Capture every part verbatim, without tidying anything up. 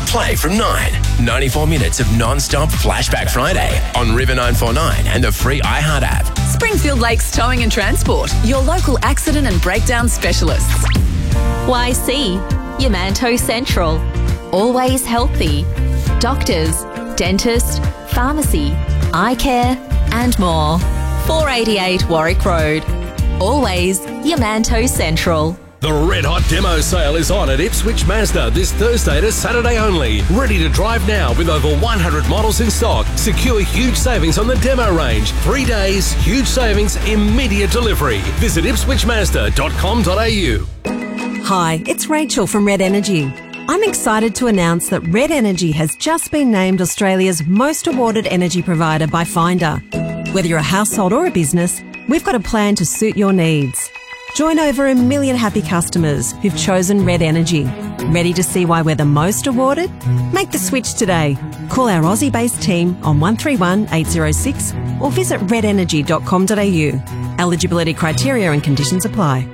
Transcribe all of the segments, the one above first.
play from nine. ninety-four minutes of non-stop Flashback Friday on River nine four nine and the free iHeart app. Springfield Lakes Towing and Transport, your local accident and breakdown specialists. Y C, Yamanto Central. Always Healthy. Doctors, dentist, pharmacy, eye care and more. four eighty-eight Warwick Road. Always Yamanto Central. The Red Hot Demo Sale is on at Ipswich Mazda this Thursday to Saturday only. Ready to drive now with over one hundred models in stock. Secure huge savings on the demo range. Three days, huge savings, immediate delivery. Visit ipswich mazda dot com dot a u. Hi, it's Rachel from Red Energy. I'm excited to announce that Red Energy has just been named Australia's most awarded energy provider by Finder. Whether you're a household or a business, we've got a plan to suit your needs. Join over a million happy customers who've chosen Red Energy. Ready to see why we're the most awarded? Make the switch today. Call our Aussie-based team on one three one, eight zero six or visit red energy dot com dot a u. Eligibility criteria and conditions apply.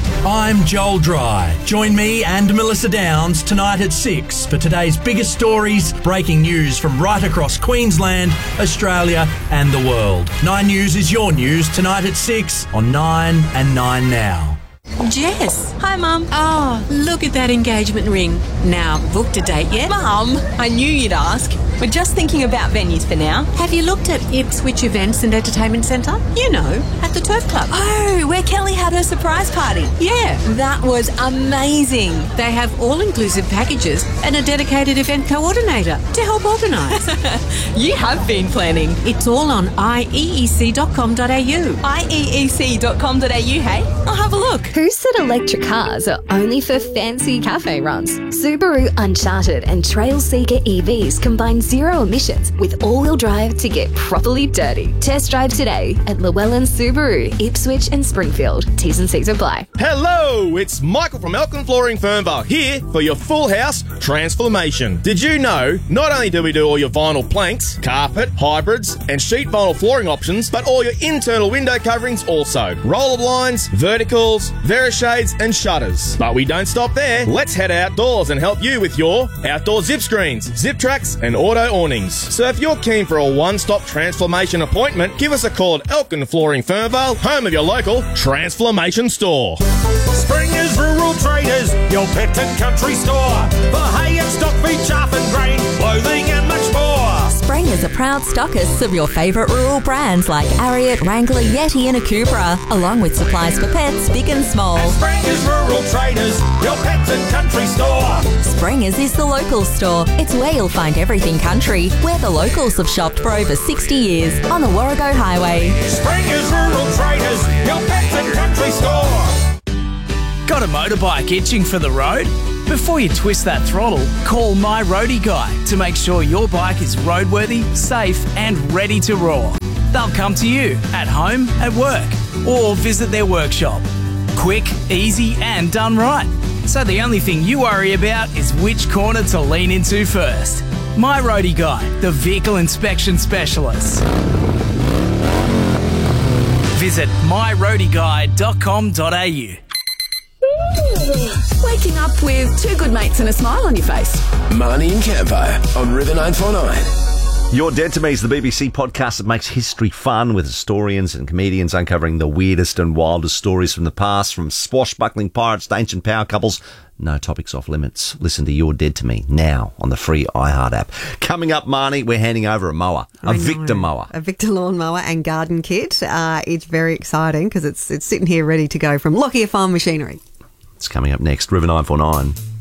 I'm Joel Dry. Join me and Melissa Downs tonight at six for today's biggest stories, breaking news from right across Queensland, Australia and the world. Nine News is your news tonight at six on Nine and Nine Now. Jess. Hi, Mum. Oh, look at that engagement ring. Now, booked a date yet? Mum, I knew you'd ask. We're just thinking about venues for now. Have you looked at Ipswich Events and Entertainment Centre? You know, at the Turf Club. Oh, where Kelly had her surprise party. Yeah. That was amazing. They have all-inclusive packages and a dedicated event coordinator to help organise. You have been planning. It's all on i e e c dot com dot a u. i e e c dot com dot a u, hey? I'll have a look. Who said electric cars are only for fancy cafe runs? Subaru Uncharted and Trailseeker E Vs combine zero emissions with all-wheel drive to get properly dirty. Test drive today at Llewellyn Subaru, Ipswich and Springfield. T's and C's apply. Hello, it's Michael from Elkin Flooring Fernvale here for your full house transformation. Did you know not only do we do all your vinyl planks, carpet, hybrids and sheet vinyl flooring options, but all your internal window coverings also. Roller blinds, verticals, Verishades and shutters. But we don't stop there. Let's head outdoors and help you with your outdoor zip screens, zip tracks and auto awnings. So if you're keen for a one-stop transformation appointment, give us a call at Elkin Flooring Fernvale, home of your local transformation store. Springers Rural Traders, your pet and country store. For hay and stock, feed, chaff and grain, clothing and much more. Springers are proud stockists of your favourite rural brands like Ariat, Wrangler, Yeti and Akubra, along with supplies for pets big and small. And Springers Rural Traders, your pet and country store. Springers is the local store. It's where you'll find everything country, where the locals have shopped for over sixty years on the Warrego Highway. Springers Rural Traders, your pet and country store. Got a motorbike itching for the road? Before you twist that throttle, call My Roadie Guy to make sure your bike is roadworthy, safe and ready to roar. They'll come to you at home, at work or visit their workshop. Quick, easy and done right. So the only thing you worry about is which corner to lean into first. My Roadie Guy, the vehicle inspection specialist. Visit my roadie guy dot com dot a u. Waking up with two good mates and a smile on your face. Marnie and Campo on River nine four nine. You're Dead to Me is the B B C podcast that makes history fun, with historians and comedians uncovering the weirdest and wildest stories from the past, from swashbuckling pirates to ancient power couples. No topics off limits. Listen to You're Dead to Me now on the free iHeart app. Coming up, Marnie, we're handing over a mower, a I Victor know. mower. A Victor lawnmower and garden kit. Uh, it's very exciting because it's, it's sitting here ready to go from Lockyer Farm Machinery. It's coming up next, River nine four nine.